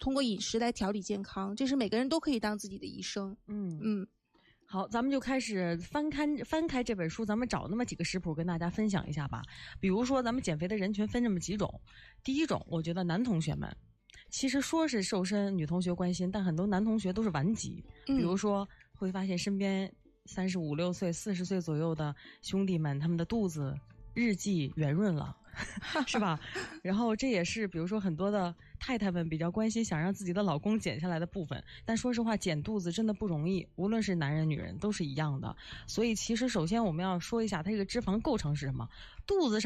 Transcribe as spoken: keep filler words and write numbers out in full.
通过饮食来调理健康，这是每个人都可以当自己的医生。 嗯嗯。 好，咱们就开始翻开翻开这本书，咱们找那么几个食谱跟大家分享一下吧。比如说咱们减肥的人群分这么几种，第一种我觉得男同学们其实说是瘦身女同学关心，但很多男同学都是顽疾，比如说会发现身边三十五六岁四十岁左右的兄弟们，他们的肚子日记圆润了是吧？然后这也是比如说很多的太太们比较关心想让自己的老公减下来的部分，但说实话减肚子真的不容易，无论是男人女人都是一样的。所以其实首先我们要说一下它这个脂肪构成是什么。肚子上